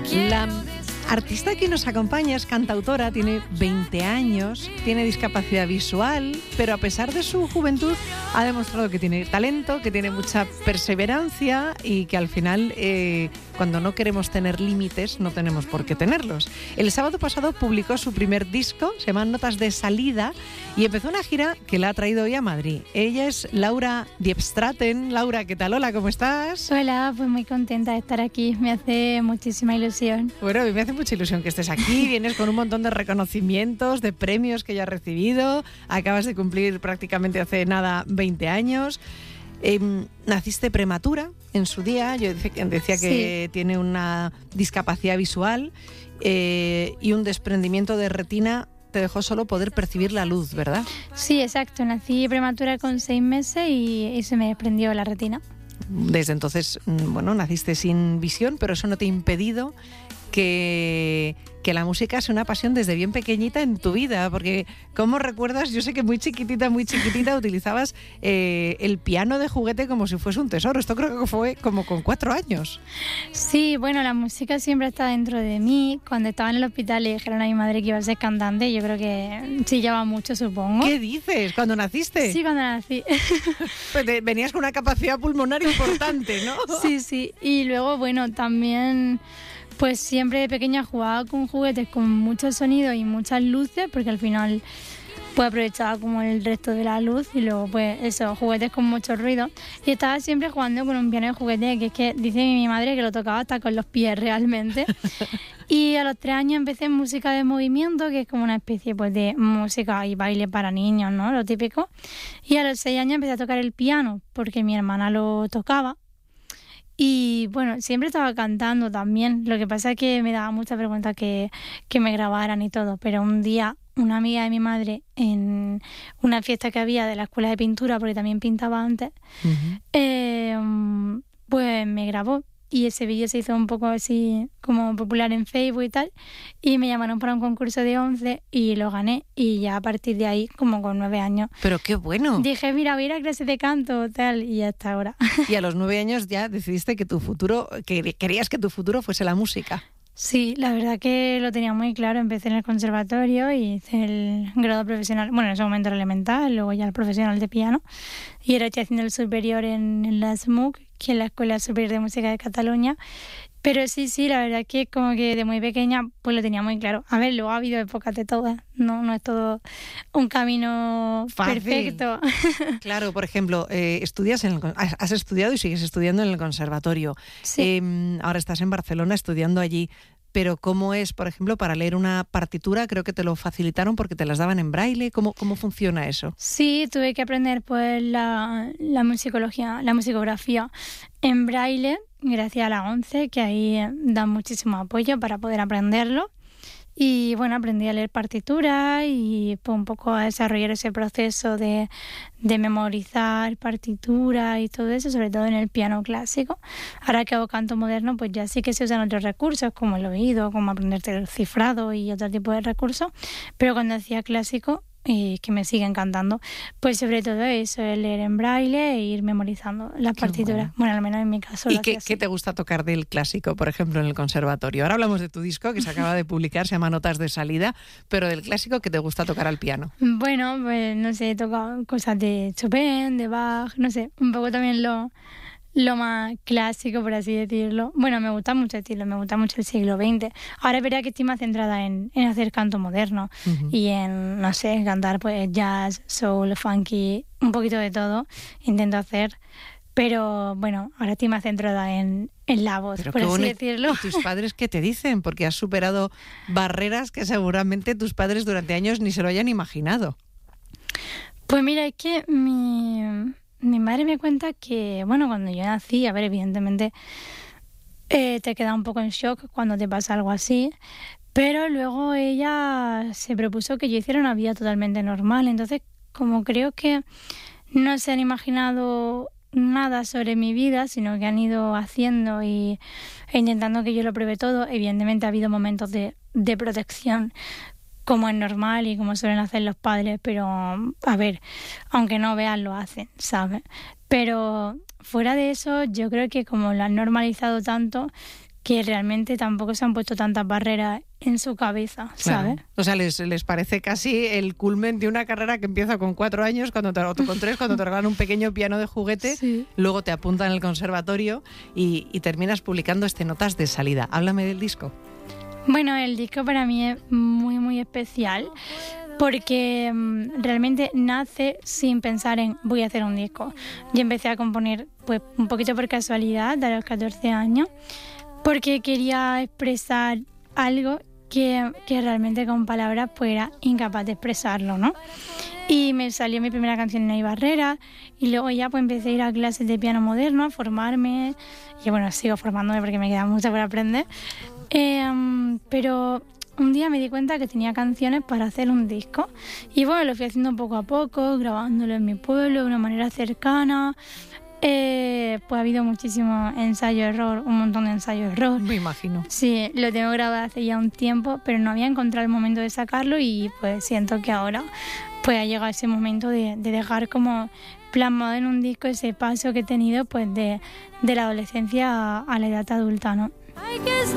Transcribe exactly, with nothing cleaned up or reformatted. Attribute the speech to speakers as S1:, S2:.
S1: La artista que nos acompaña es cantautora, tiene veinte años, tiene discapacidad visual, pero a pesar de su juventud ha demostrado que tiene talento, que tiene mucha perseverancia y que al final, eh, cuando no queremos tener límites, no tenemos por qué tenerlos. El sábado pasado publicó su primer disco, se llama Notas de Salida, y empezó una gira que la ha traído hoy a Madrid. Ella es Laura Diepstraten. Laura, ¿qué tal? Hola, ¿cómo estás?
S2: Hola, pues muy contenta de estar aquí, me hace muchísima ilusión.
S1: Bueno, a mí me hace mucha ilusión que estés aquí, vienes con un montón de reconocimientos, de premios que ya has recibido, acabas de cumplir prácticamente hace nada veinte años. Eh, naciste prematura en su día, yo decía que sí. Tiene una discapacidad visual eh, y un desprendimiento de retina te dejó solo poder percibir la luz, ¿verdad?
S2: Sí, exacto, nací prematura con seis meses y, y se me desprendió la retina.
S1: Desde entonces, bueno, naciste sin visión, pero eso no te ha impedido que, que la música sea una pasión desde bien pequeñita en tu vida, porque ¿cómo recuerdas? Yo sé que muy chiquitita, muy chiquitita utilizabas eh, el piano de juguete como si fuese un tesoro. Esto creo que fue como con cuatro años.
S2: Sí, bueno, la música siempre está dentro de mí. Cuando estaba en el hospital le dijeron a mi madre que iba a ser cantante, yo creo que sí lleva mucho, supongo.
S1: ¿Qué dices? ¿Cuando naciste?
S2: Sí, cuando nací.
S1: Pues te, venías con una capacidad pulmonar importante, ¿no?
S2: Sí, sí. Y luego, bueno, también... Pues siempre de pequeña jugaba con juguetes con muchos sonidos y muchas luces, porque al final pues aprovechaba como el resto de la luz y luego pues eso, juguetes con mucho ruido. Y estaba siempre jugando con un piano de juguete, que es que dice mi madre que lo tocaba hasta con los pies realmente. Y a los tres años empecé en música de movimiento, que es como una especie pues de música y baile para niños, ¿no? Lo típico. Y a los seis años empecé a tocar el piano, porque mi hermana lo tocaba. Y bueno, siempre estaba cantando también, lo que pasa es que me daba mucha vergüenza que, que me grabaran y todo, pero un día una amiga de mi madre en una fiesta que había de la escuela de pintura, porque también pintaba antes, uh-huh. eh, pues me grabó. Y ese vídeo se hizo un poco así como popular en Facebook y tal. Y me llamaron para un concurso de once y lo gané. Y ya a partir de ahí, como con nueve años...
S1: ¡Pero qué bueno!
S2: Dije, mira, voy a ir a clase de canto, tal, y hasta ahora.
S1: Y a los nueve años ya decidiste que tu futuro, que querías que tu futuro fuese la música.
S2: Sí, la verdad que lo tenía muy claro. Empecé en el conservatorio y hice el grado profesional, bueno, en ese momento era elemental, luego ya el profesional de piano. Y ahora estoy haciendo el superior en, en la S M U C, que es la Escuela Superior de Música de Cataluña. Pero sí, sí, la verdad que como que de muy pequeña pues lo tenía muy claro. A ver, luego ha habido épocas de todas, no, no es todo un camino fácil. Perfecto.
S1: Claro, por ejemplo, eh, estudias en el, has estudiado y sigues estudiando en el conservatorio.
S2: Sí.
S1: Eh, ahora estás en Barcelona estudiando allí. Pero ¿cómo es, por ejemplo, para leer una partitura? Creo que te lo facilitaron porque te las daban en braille. ¿Cómo, cómo funciona eso?
S2: Sí, tuve que aprender pues la, la musicología, la musicografía en braille, gracias a la ONCE, que ahí dan muchísimo apoyo para poder aprenderlo. Y bueno, aprendí a leer partituras y pues, un poco a desarrollar ese proceso de, de memorizar partituras y todo eso, sobre todo en el piano clásico. Ahora que hago canto moderno, pues ya sí que se usan otros recursos, como el oído, como aprenderte el cifrado y otro tipo de recursos. Pero cuando hacía clásico, y que me sigue encantando, pues sobre todo eso, el leer en braille e ir memorizando las partituras. Bueno. bueno, al menos en mi caso.
S1: ¿Y qué, qué te gusta tocar del clásico, por ejemplo, en el conservatorio? Ahora hablamos de tu disco, que se acaba de publicar, se llama Notas de Salida, pero del clásico, ¿qué te gusta tocar al piano?
S2: Bueno, pues no sé, he tocado cosas de Chopin, de Bach, no sé, un poco también lo... lo más clásico, por así decirlo. Bueno, me gusta mucho el estilo, me gusta mucho el siglo veinte. Ahora es verdad que estoy más centrada en, en hacer canto moderno uh-huh. y en, no sé, cantar pues jazz, soul, funky, un poquito de todo. Intento hacer, pero bueno, ahora estoy más centrada en, en la voz, pero por así bonito. decirlo.
S1: ¿Y tus padres qué te dicen? Porque has superado barreras que seguramente tus padres durante años ni se lo hayan imaginado.
S2: Pues mira, es que mi... Mi madre me cuenta que, bueno, cuando yo nací, a ver, evidentemente eh, te queda un poco en shock cuando te pasa algo así, pero luego ella se propuso que yo hiciera una vida totalmente normal. Entonces, como creo que no se han imaginado nada sobre mi vida, sino que han ido haciendo y, e intentando que yo lo pruebe todo, evidentemente ha habido momentos de, de protección, como es normal y como suelen hacer los padres, pero a ver, aunque no vean, lo hacen, ¿sabes? Pero fuera de eso, yo creo que como lo han normalizado tanto, que realmente tampoco se han puesto tantas barreras en su cabeza, ¿sabes?
S1: Claro. O sea, les, les parece casi el culmen de una carrera que empieza con cuatro años, cuando te, o con tres, cuando te regalan un pequeño piano de juguete,
S2: Sí.
S1: luego te apuntan en el conservatorio y, y terminas publicando este Notas de Salida. Háblame del disco.
S2: Bueno, el disco para mí es muy, muy especial porque um, realmente nace sin pensar en voy a hacer un disco. Yo empecé a componer pues un poquito por casualidad a los catorce años porque quería expresar algo que, que realmente con palabras pues era incapaz de expresarlo, ¿no? Y me salió mi primera canción en Hay Barreras y luego ya pues empecé a ir a clases de piano moderno, a formarme y bueno, sigo formándome porque me queda mucho por aprender. Eh, pero un día me di cuenta que tenía canciones para hacer un disco y bueno, lo fui haciendo poco a poco, grabándolo en mi pueblo de una manera cercana. Eh, pues ha habido muchísimo ensayo-error, un montón de ensayo-error.
S1: Me imagino.
S2: Sí, lo tengo grabado hace ya un tiempo, pero no había encontrado el momento de sacarlo y pues siento que ahora pues ha llegado ese momento de, de dejar como plasmado en un disco ese paso que he tenido pues de, de la adolescencia a, a la edad adulta, ¿no?